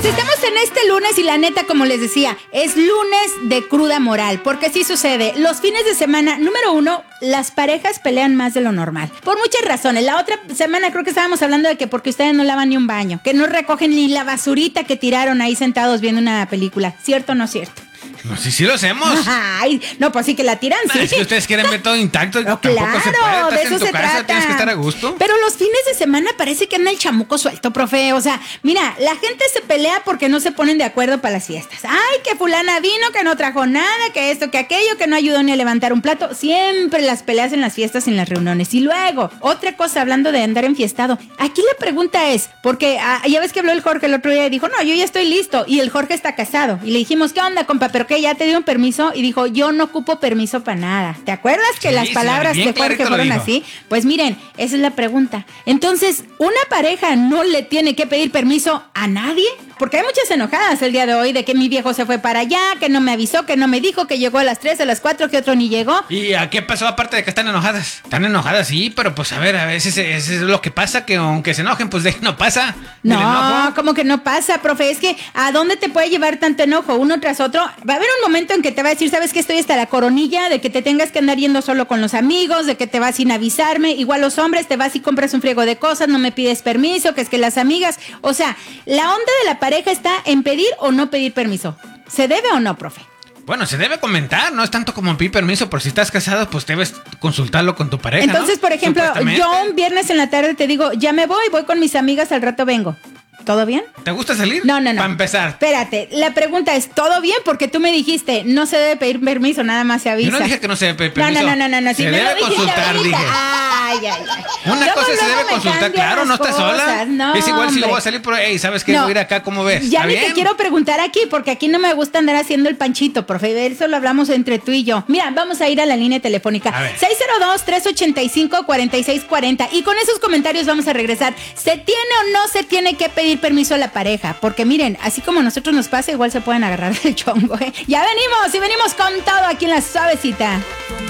Pues estamos en este lunes y la neta, como les decía, es lunes de cruda moral, porque sí sucede. Los fines de semana, número uno, las parejas pelean más de lo normal, por muchas razones. La otra semana creo que estábamos hablando de que porque ustedes no lavan ni un baño, que no recogen ni la basurita que tiraron ahí sentados viendo una película. ¿Cierto o no cierto? No, sí lo hacemos. Ay, no, pues sí que la tiran, sí. Es que ustedes quieren ver todo intacto y No, tampoco claro, se puede. Estás de eso en tu se casa, trata. tienes que estar a gusto. Pero los fines de semana parece que anda el chamuco suelto, profe. O sea, mira, la gente se pelea porque no se ponen de acuerdo para las fiestas. Ay, que fulana vino, que no trajo nada, que esto, que aquello, que no ayudó ni a levantar un plato. Siempre las peleas en las fiestas, en las reuniones. Y luego, otra cosa, hablando de andar enfiestado. Aquí la pregunta es, porque ya ves que habló el Jorge el otro día y dijo, no, yo ya estoy listo. Y el Jorge está casado. Y le dijimos, ¿qué onda, compa? ¿Pero qué? ¿Ya te dio un permiso? Y dijo, yo no ocupo permiso para nada. ¿Te acuerdas que Sí, las palabras bien de Jorge clarito lo fueron dijo. así? Pues miren, esa es la pregunta. Entonces, ¿una pareja no le tiene que pedir permiso a nadie? Porque hay muchas enojadas el día de hoy de que mi viejo se fue para allá, que no me avisó, que no me dijo, que llegó a las 3, a las 4, que otro ni llegó. ¿Y a qué pasó aparte de que están enojadas? Están enojadas, sí, pero pues a veces eso es lo que pasa, que aunque se enojen, pues de ahí no pasa. El No, enojo. como que no pasa, profe. Es que ¿a dónde te puede llevar tanto enojo uno tras otro? Va a haber un momento en que te va a decir, ¿sabes qué? Estoy hasta la coronilla de que te tengas que andar yendo solo con los amigos, de que te vas sin avisarme. Igual los hombres, te vas y compras un friego de cosas, no me pides permiso, que es que las amigas. O sea, la onda de la pareja está en pedir o no pedir permiso. ¿Se debe o no, profe? Bueno, se debe comentar, no es tanto como pedir permiso, por si estás casado, pues debes consultarlo con tu pareja. Entonces, ¿no? por ejemplo, Supuestamente. yo un viernes en la tarde te digo, ya me voy con mis amigas, al rato vengo. ¿Todo bien? ¿Te gusta salir? No. Para empezar. Espérate, la pregunta es, ¿todo bien? Porque tú me dijiste, no se debe pedir permiso, nada más se avisa. Yo no dije que no se debe pedir permiso. No. Se Si me debe lo dijiste consultar, ahorita. dije. Ay. Una Luego, cosa se luego debe me consultar, cambian claro, no las estás sola. cosas. No, es igual si yo hombre. voy a salir por, hey, ¿sabes qué? No. Voy a ir acá, ¿cómo ves? Ya ¿Está ni bien? te quiero preguntar aquí, porque aquí no me gusta andar haciendo el panchito, profe. Eso lo hablamos entre tú y yo. Mira, vamos a ir a la línea telefónica. A ver. 602-385-4640. Y con esos comentarios vamos a regresar. ¿Se tiene o no se tiene que pedir permiso a la pareja? Porque miren, así como a nosotros nos pasa, igual se pueden agarrar del chongo, ¿eh? Ya venimos, y venimos con todo aquí en La Suavecita.